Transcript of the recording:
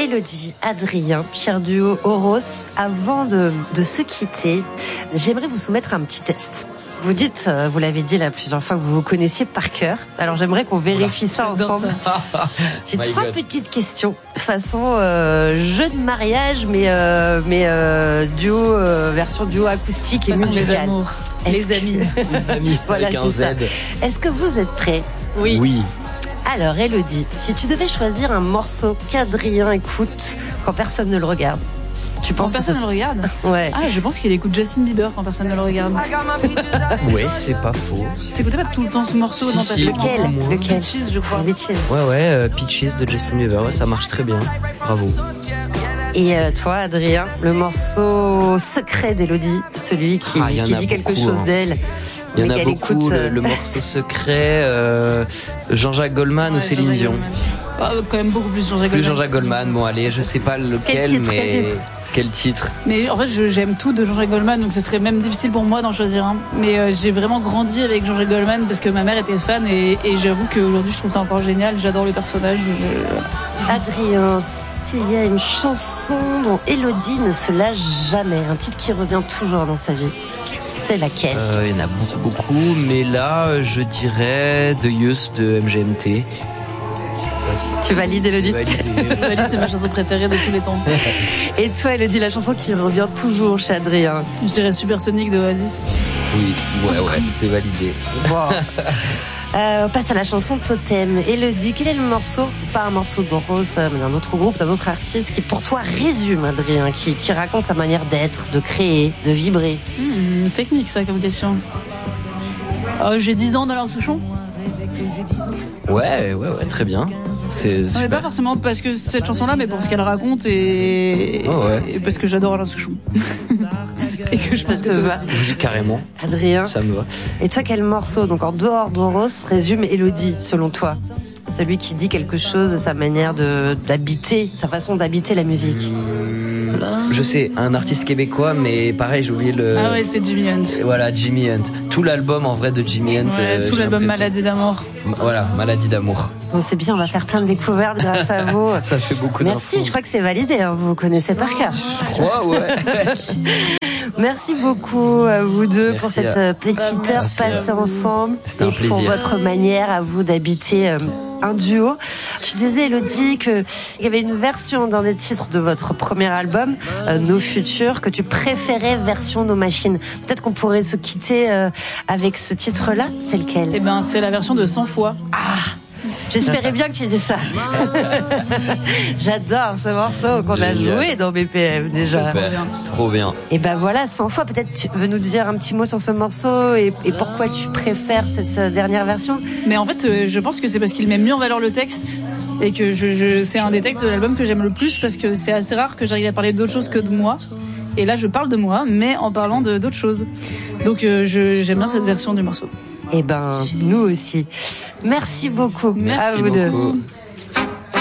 Élodie, Adrien, Pierre Duo, Oros, avant de se quitter, j'aimerais vous soumettre un petit test. Vous dites, vous l'avez dit là plusieurs fois, que vous vous connaissiez par cœur. Alors j'aimerais qu'on vérifie ça ensemble. J'ai trois petites questions, façon jeu de mariage, mais duo, version duo acoustique et musicale. Les amours, les amis. Les amis, voilà, avec un c'est ça. Z. Est-ce que vous êtes prêts ? Oui. Alors Élodie, si tu devais choisir un morceau qu'Adrien écoute quand personne ne le regarde, tu penses quand personne ne le regarde? Ouais. Ah, je pense qu'il écoute Justin Bieber quand personne ne le regarde. Ouais, c'est pas faux. T'écoutais pas tout le temps ce morceau dans ta chambre? Lequel Peaches, je crois. Ouais, Peaches de Justin Bieber, ouais, ça marche très bien. Bravo. Et toi, Adrien, le morceau secret d'Élodie, celui qui dit quelque chose d'elle. Il y en a beaucoup, le morceau secret, Jean-Jacques Goldman ou Céline Dion. Quand même beaucoup plus Jean-Jacques Goldman. Plus Jean-Jacques Goldman, bon allez, je sais pas lequel, quel titre. Mais en fait, j'aime tout de Jean-Jacques Goldman, donc ce serait même difficile pour moi d'en choisir un. Mais j'ai vraiment grandi avec Jean-Jacques Goldman parce que ma mère était fan et j'avoue qu'aujourd'hui je trouve ça encore génial, j'adore le personnage. Adrien, s'il y a une chanson dont Élodie ne se lâche jamais, un titre qui revient toujours dans sa vie, c'est laquelle? Il y en a beaucoup, mais là, je dirais The Youth de MGMT. Tu valides, Élodie? Je valide, c'est ma chanson préférée de tous les temps. Et toi, Élodie, la chanson qui revient toujours chez Adrien? Je dirais Supersonic de Oasis. Oui, ouais, c'est validé. Wow. On passe à la chanson Totem. Élodie, quel est le morceau, pas un morceau d'Oros, mais d'un autre groupe, d'un autre artiste, qui pour toi résume Adrien, qui raconte sa manière d'être, de créer, de vibrer? Technique ça comme question. J'ai 10 ans d'Alain Souchon. Ouais, très bien. C'est super. Mais pas forcément parce que cette chanson-là, mais pour ce qu'elle raconte et parce que j'adore Alain Souchon. Et que je pense que toi aussi. Oui, carrément. Adrien, ça me va. Et toi, quel morceau, donc en dehors d'Oros, résume Élodie, selon toi? Celui qui dit quelque chose de sa manière d'habiter, sa façon d'habiter la musique. Je sais, un artiste québécois, mais pareil, j'ai oublié le... Ah ouais, c'est Jimmy Hunt. Voilà, Jimmy Hunt. Tout l'album, en vrai, de Jimmy Hunt. Ouais, tout l'album Maladie d'amour. Voilà, Maladie d'amour. Bon, c'est bien, on va faire plein de découvertes grâce à vous. Ça fait beaucoup d'infos. Merci, je crois que c'est validé, hein, vous connaissez par cœur. Je crois, ouais. Merci beaucoup à vous deux pour cette petite heure passée ensemble. C'était un plaisir. Pour votre manière à vous d'habiter un duo. Tu disais, Élodie, qu'il y avait une version d'un des titres de votre premier album, Nos Futurs, que tu préférais version Nos Machines. Peut-être qu'on pourrait se quitter avec ce titre-là. C'est lequel? Eh ben, c'est la version de 100 fois. Ah! J'espérais bien que tu dises ça. J'adore ce morceau qu'on a joué dans BPM déjà. Super, trop bien. Et ben voilà, 100 fois, peut-être tu veux nous dire un petit mot sur ce morceau et pourquoi tu préfères cette dernière version? Mais en fait, je pense que c'est parce qu'il met mieux en valeur le texte et que c'est un des textes de l'album que j'aime le plus parce que c'est assez rare que j'arrive à parler d'autre chose que de moi. Et là, je parle de moi, mais en parlant d'autres choses. Donc j'aime bien cette version du morceau. Eh ben, nous aussi. Merci beaucoup. Merci à vous beaucoup. deux.